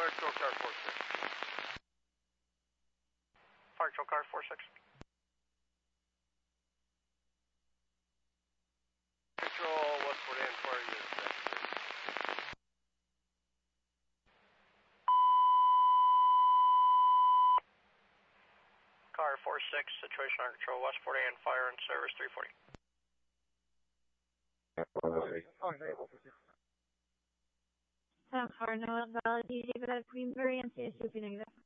Control car 46. Fire control car 46. Control 140 and fire unit. Car 46, situation under control, West 40 and fire in service 340. Car Noel Valley, DJ, Green Variant, CSU Pinagda.